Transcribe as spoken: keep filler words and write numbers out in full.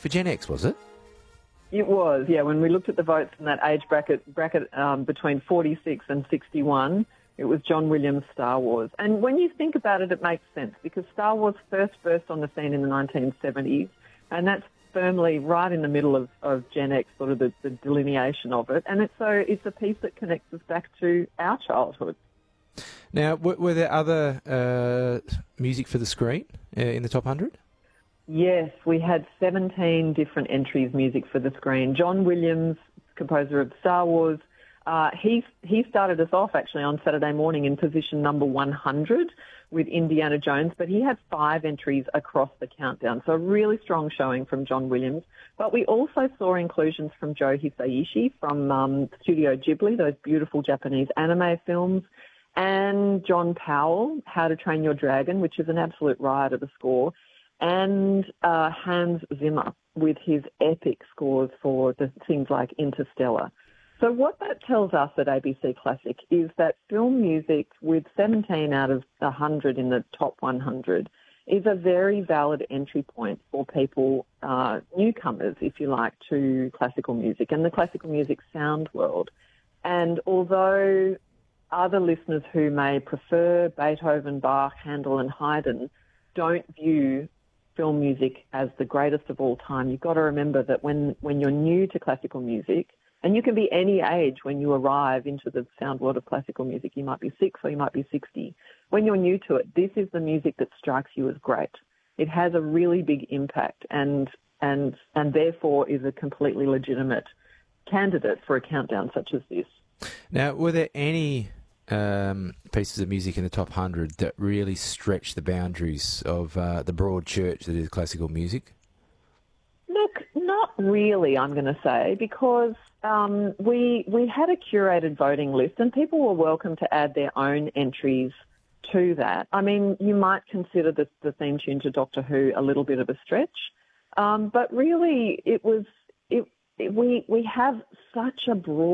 for Gen X, was it? It was, yeah. When we looked at the votes in that age bracket, bracket um, between forty-six and sixty-one, it was John Williams' Star Wars. And when you think about it, it makes sense because Star Wars first burst on the scene in the nineteen seventies, and that's firmly right in the middle of, of Gen X, sort of the, the delineation of it. And it's so it's a piece that connects us back to our childhood. Now, w- were there other uh, music for the screen uh, in the top one hundred? Yes, we had seventeen different entries music for the screen. John Williams, composer of Star Wars, uh, he he started us off actually on Saturday morning in position number one hundred with Indiana Jones, but he had five entries across the countdown. So a really strong showing from John Williams. But we also saw inclusions from Joe Hisaishi from um, Studio Ghibli, those beautiful Japanese anime films, and John Powell, How to Train Your Dragon, which is an absolute riot of a score, and uh, Hans Zimmer with his epic scores for the things like Interstellar. So what that tells us at A B C Classic is that film music with seventeen out of one hundred in the top one hundred is a very valid entry point for people, uh, newcomers, if you like, to classical music and the classical music sound world. And although other listeners who may prefer Beethoven, Bach, Handel and Haydn don't view film music as the greatest of all time, you've got to remember that when, when you're new to classical music, and you can be any age when you arrive into the sound world of classical music, you might be six or you might be sixty. When you're new to it, this is the music that strikes you as great. It has a really big impact and and and therefore is a completely legitimate candidate for a countdown such as this. Now, were there any um, pieces of music in the top one hundred that really stretched the boundaries of uh, the broad church that is classical music? Look, not really, I'm going to say, because um, we we had a curated voting list and people were welcome to add their own entries to that. I mean, you might consider the, the theme tune to Doctor Who a little bit of a stretch, um, but really it was it, it we we have such a broad